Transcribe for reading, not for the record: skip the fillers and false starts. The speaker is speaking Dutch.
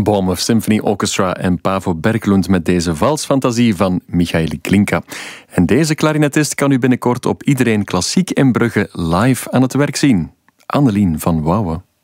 Bournemouth Symphony Orchestra en Paavo Berglund met deze valsfantasie van Michael Glinka. En deze klarinetist kan u binnenkort op Iedereen Klassiek in Brugge live aan het werk zien. Annelien van Wouwen.